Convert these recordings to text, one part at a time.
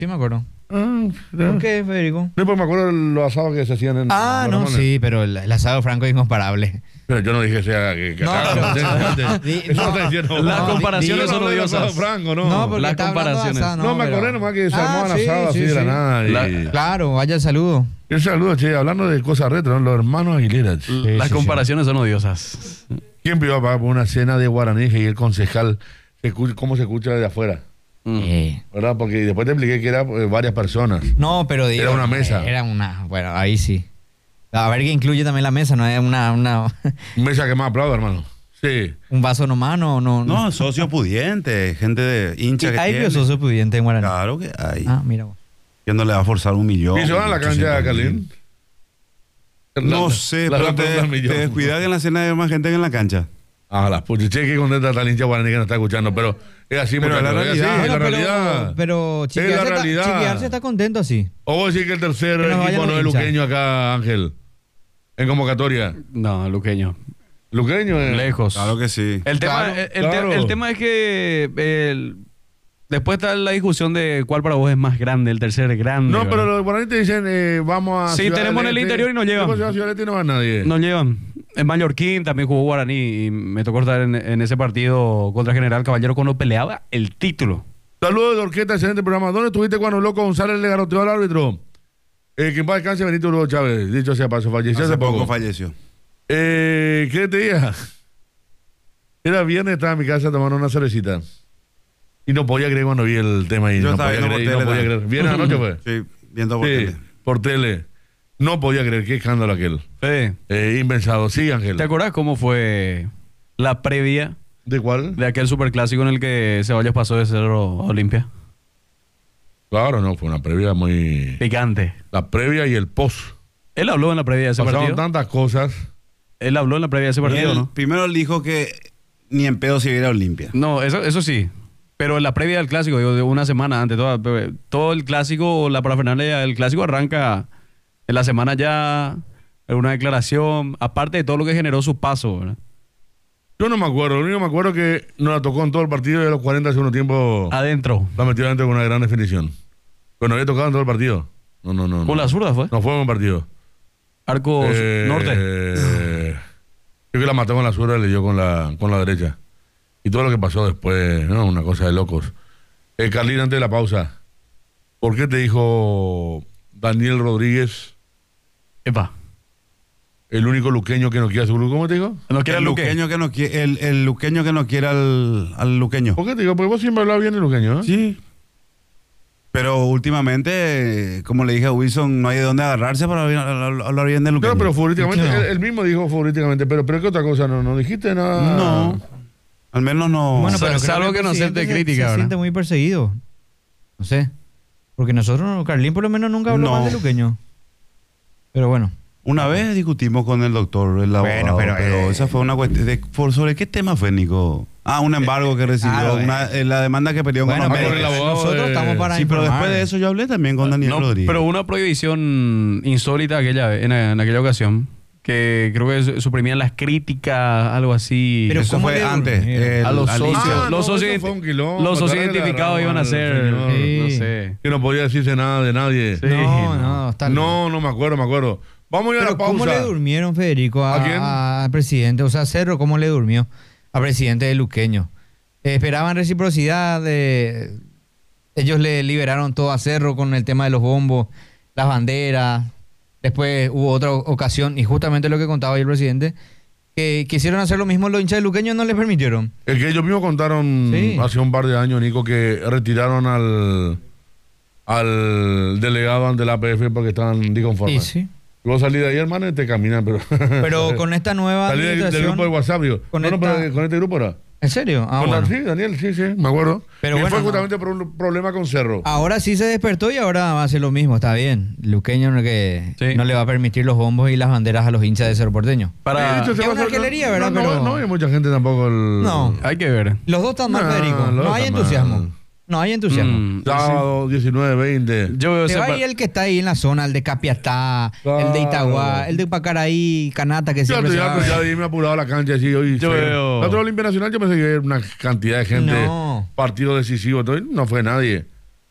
Sí, me acuerdo. ¿Por ¿Por qué, Federico? No, pues me acuerdo de los asados que se hacían en... Ah, no, sí, pero el asado Franco es incomparable. Pero yo no dije que sea... No, Eso no está diciendo... Las comparaciones son odiosas. Franco, ¿no? No, porque Las está hablando de comparaciones. asado, No, me pero- acordé nomás que se armaban sí, asados así sí, de la sí. nada. Y... Claro, vaya el saludo. Un saludo, che, hablando de cosas retro, ¿no? Los hermanos Aguilera. Las sí, comparaciones son odiosas. ¿Quién pidió a pagar por una cena de guaraníes y el concejal, cómo se escucha desde afuera? ¿Verdad? Porque después te expliqué que era varias personas. No, pero digo, Era una mesa. Era una, bueno, ahí sí. A ver que incluye también la mesa, no es una Mesa que más aplaudo, hermano. Sí. un vaso nomás, no. No, socio pudiente, gente de hincha que Hay tiene. socio pudiente en Guaraní. Claro que hay. Ah, mira vos. ¿Quién no le va a forzar 1.000.000? ¿Y se van a la cancha de Calín? No sé, pero te descuida que en la cena hay más gente que en la cancha. Ah, las puchas. Che, que contenta está el hincha guaraní que nos está escuchando, pero es así, Pero es la muchachos, es así, realidad. es la Bueno, realidad. pero Es la realidad. Chiquiarse está contento así. O vos decís que el tercer Que nos vayan equipo no los es hinchas. luqueño acá, Ángel, en convocatoria. No, luqueño. Luqueño es... Lejos. Claro que sí. El tema, Claro, claro. el tema es que después está la discusión de cuál para vos es más grande, el tercer grande. No, ¿verdad? pero los guaraní te dicen, vamos a... Sí, Ciudad tenemos del en el Este. interior y nos llevan. Tenemos a Ciudad del Este y no va nadie. Nos llevan. En Mallorquín también jugó Guaraní y me tocó estar en ese partido contra General Caballero cuando peleaba el título. Saludos de Orquesta, excelente programa. ¿Dónde estuviste cuando Loco González le garoteó al árbitro? Que en paz descanse Benito Hugo Chávez. Dicho sea paso, falleció Hace hace poco poco. falleció. ¿Qué te diga? Era viernes, estaba en mi casa tomando una cervecita. Y no podía creer cuando vi el tema ahí. Yo No estaba podía viendo creer, por no tele podía creer. Viernes anoche fue. Sí, viendo por Sí, tele. por tele. No podía creer, qué escándalo aquel. Fede, Impensado. Sí, Ángel. ¿te acordás cómo fue la previa ¿De cuál? de aquel superclásico en el que Ceballos pasó de Cerro a Olimpia? Claro, no, fue una previa muy... Picante. La previa y el post. Él habló en la previa de ese Pasaron partido. tantas cosas. Él habló en la previa de ese partido, Él ¿no? primero él dijo que ni en pedo se iba a Olimpia. No, eso sí. Pero en la previa del clásico, digo, de una semana antes, todo el clásico, la parafernalia del clásico arranca en la semana ya, en una declaración, aparte de todo lo que generó su paso, ¿verdad? Yo no me acuerdo. Lo único que me acuerdo es que nos la tocó en todo el partido y a los 40 del segundo tiempo Adentro. la metió adentro con una gran definición. Pero no había tocado en todo el partido. No. Con la zurda fue. No fue un buen partido. Arco norte. Creo que la mató con la zurda y le dio con la derecha. Y todo lo que pasó después, ¿no? Una cosa de locos. Carlín, antes de la pausa, ¿por qué te dijo Daniel Rodríguez, Epa. el único luqueño que no quiere a su club? ¿Cómo te dijo? No quiere El el Luque. luqueño que no quiere, el luqueño que no quiere al luqueño. ¿Por qué te digo? Porque vos siempre hablabas bien de luqueño, ¿eh? Sí. Pero últimamente, como le dije a Wilson, no hay de dónde agarrarse para hablar bien del luqueño. No, pero futbolísticamente, No. él mismo dijo futbolísticamente, pero ¿qué otra cosa? ¿No dijiste nada? No. Al menos no. Bueno, Sa- pero salvo creo que el no presidente acepte crítica, se ¿verdad? siente muy perseguido. No sé. Porque nosotros, Carlín por lo menos nunca habló No. mal de Luqueño. Pero bueno. Una vez discutimos con el doctor, el abogado, Bueno, pero esa fue una cuestión ¿sobre qué tema fue, Nico? Un embargo que recibió, claro, la demanda que peleó Bueno, con pero América. el abogado nosotros de- estamos para Sí, pero informar. después de eso yo hablé también con Daniel No, Rodríguez. pero una prohibición insólita en aquella ocasión, que creo que suprimían las críticas, algo así. Pero eso ¿cómo fue le antes. durmieron? A los al socios. inicio. Los socios eso fue un quilombo, los socios atrás de la identificados rama iban a del ser, señor. no Sí. sé. Que no podía decirse nada de nadie. Sí. No, está No me acuerdo. Vamos a ir a Pero la ¿cómo pausa. le durmieron, Federico, ¿A quién? al presidente? O sea, Cerro, ¿cómo le durmió al presidente de Luqueño? Esperaban reciprocidad. Ellos le liberaron todo a Cerro con el tema de los bombos, las banderas. Después hubo otra ocasión, y justamente lo que contaba ahí el presidente, que quisieron hacer lo mismo los hinchas de Luqueño, no les permitieron. El que ellos mismos contaron Sí. hace un par de años, Nico, que retiraron al delegado ante la APF porque estaban disconformes. Sí, sí. Y vos salís de ahí, hermano, y te caminan, pero... Pero con esta nueva Salí del administración... grupo de WhatsApp, digo. con No, esta- pero con este grupo era. ¿En serio? Ah, Con bueno. Sí, Daniel, sí, me acuerdo. Pero y bueno, fue no. justamente por un problema con Cerro. Ahora sí se despertó y ahora va a hacer lo mismo, está bien. Luqueño que Sí. no le va a permitir los bombos y las banderas a los hinchas de Cerro Porteño. Para, Dicho sea es una paso, arquelería, ¿verdad? No, Pero- no hay mucha gente tampoco. No. hay que ver. Los dos están mal, No, Federico. los No dos hay están entusiasmo. mal. No hay entusiasmo. Sábado, 19, 20. Yo veo Se ese va pa- ahí el que está ahí en la zona, el de Capiatá, el de Itagua, el de Pacaraí, Canata, que Yo siempre se va a ver. ya me he apurado a la cancha así hoy. Yo veo- La otra Olimpia Nacional yo pensé que era una cantidad de gente, No. partido decisivo, todo, y no fue nadie.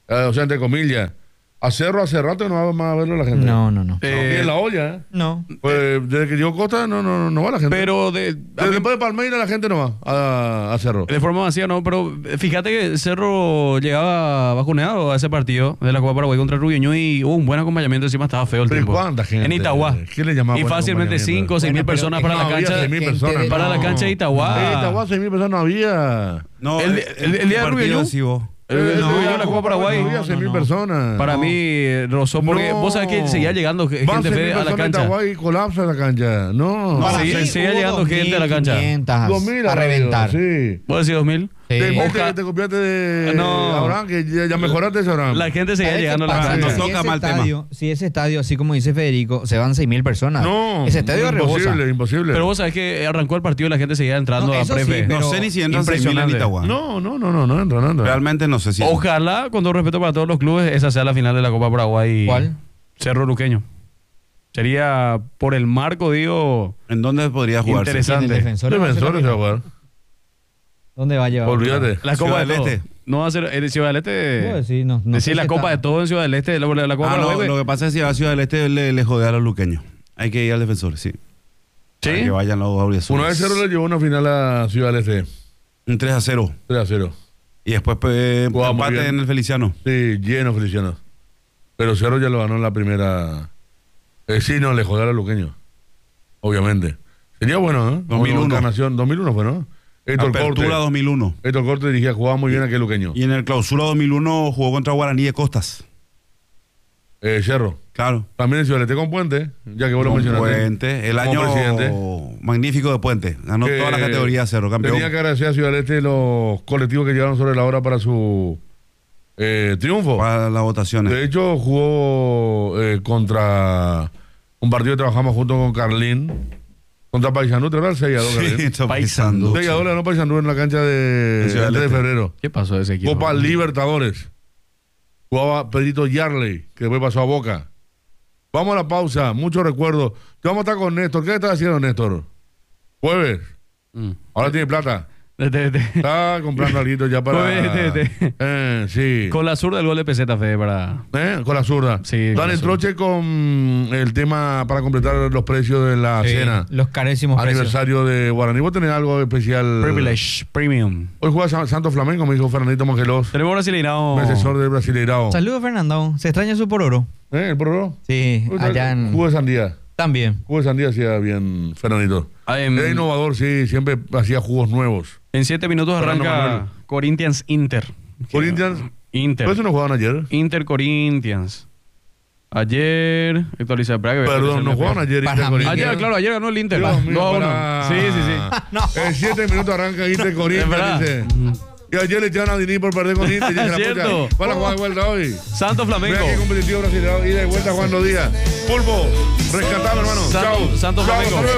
O sea, entre comillas. A Cerro hace rato no va más a verlo la gente. No. Y en la olla, ¿eh? No. Pues desde que llegó Costa no va la gente. Pero Después de Palmeiras la gente no va a Cerro. de forma vacía no, pero fíjate que Cerro llegaba bajoneado a ese partido de la Copa Paraguay contra Rubiño y hubo un buen acompañamiento, encima estaba feo el Pero tiempo. ¿cuánta gente? En Itagua. ¿Qué le llamaba Y buen fácilmente acompañamiento? 5 o 6 mil Bueno, pero personas es para no la había cancha. 6.000 personas. Para la no. cancha de Itagua. En Itagua 6.000 personas no había. No, El día de partido Rubiño. sí, vos. No, la Copa Paraguay. No había 6.000 personas. Para mí rozó porque No. vos sabés que seguía llegando Va gente 6.000 fe a la personas en cancha. Itagua y colapsa la cancha. No. Para Sí, mí seguía hubo llegando gente a la cancha. 2.500 2.000 a reventar. Sí. ¿Vos decís 2000? Sí. Te copiaste de No. Abraham, que ya mejoraste ese Abraham. La gente seguía ¿Sabes qué llegando a la pasa? cancha. No Si toca ese mal tema. estadio, si ese estadio, así como dice Federico, se van 6.000 personas. No, Ese estadio rebosa. imposible. Pero vos sabés que arrancó el partido y la gente seguía entrando No, a eso sí, prefe. pero- No sé ni si entran 6.000 en impresionante. Itagua. No entra. Realmente no sé si. Ojalá, con todo respeto para todos los clubes, esa sea la final de la Copa Paraguay. ¿Cuál? Cerro Luqueño. Sería, por el marco, digo, ¿En dónde podría jugarse? Interesante. ¿En el Defensor? Defensores se va a jugar. ¿Dónde va a llevar? Olvídate. la Copa Ciudad de del todo. Este. No va a ser en Ciudad del Este. Puedo decir, no sé decir la si Copa está- de todo en Ciudad del Este, la Copa Ah, no, Paraguay. lo que pasa es que si va a Ciudad del Este le jode a los luqueños. Hay que ir al defensor, sí. Para Sí. que vayan los auriazules. Una vez Cerro le llevó una final a Ciudad del Este. Un 3-0. 3-0. Y después Jugaba muy empate bien. en el Feliciano. Sí, lleno Feliciano. Pero Cerro ya lo ganó en la primera. Sí, no, le jodió a los luqueños. Obviamente. Sería bueno, ¿eh? 2001. Una encarnación. 2001 fue, ¿no? Héctor Corte. Apertura 2001. Héctor Corte dirigía, jugaba muy bien aquel luqueño. Y en el clausura 2001 jugó contra Guaraní de Costas. Cerro. Claro. También en Ciudad del Este con Puente, ya que vos lo Con mencionaste. Puente. El Como año presidente. magnífico de Puente. Ganó Que todas las categorías Cerro, campeón. Tenía que agradecer a Ciudad del Este los colectivos que llegaron sobre la hora para su triunfo. Para las votaciones. De hecho, jugó contra un partido que trabajamos junto con Carlín. Contra Paysandú, ¿te acuerdas? 6-2, Sí, Carlín. está Paysandú. Paysandú. 6-2 le ganó Paysandú en la cancha de En Ciudad del 3 de Este. febrero. ¿Qué pasó de ese equipo? Copa Libertadores. Jugaba Pedrito Yarley, que después pasó a Boca. Vamos a la pausa, muchos recuerdos. Vamos a estar con Néstor. ¿Qué estás haciendo, Néstor? Jueves. Mm. Ahora tiene plata. Está comprando algo ya para. Sí. Con la zurda del gol de peseta, Fede, para... Con la zurda. Sí, con Dan la el zurda. troche con el tema para completar los precios de la Sí, cena. los carísimos precios. Aniversario de Guaraní. ¿Vos tenés algo especial? Privilege, Premium. Hoy juega Santo Flamengo, me dijo Fernandito Mangelos, Tenemos brasileirado. profesor de Brasileirao. Saludos, Fernando. ¿Se extraña su pororo? ¿El porro? Sí, allá en... Jugo de sandía. También. Jugo de sandía hacía bien Fernandito. En, Era innovador, sí, siempre hacía jugos nuevos. en 7 minutos Fernando arranca Manuel. Corinthians Inter. Corinthians. Inter. ¿Por eso no jugaban ayer? Inter Corinthians. Ayer. Actualiza Praga. Perdón, no jugaban ayer. Para Inter mí. Corinthians. Ayer, claro, ayer ganó el Inter. Dios mío, 2-1. para- Sí, sí, sí. En 7 minutos arranca Inter Es Corinthians, verdad. dice. Y ayer le echaron a Dini por perder con Inter. Y dije, la Cierto. puta, van a jugar de vuelta hoy. Santos Flamengo. Mira qué competitivo brasileño. Ida y vuelta jugando días. Pulpo, rescatame, hermano. Santo Chao. Flamengo. Chao, hasta luego.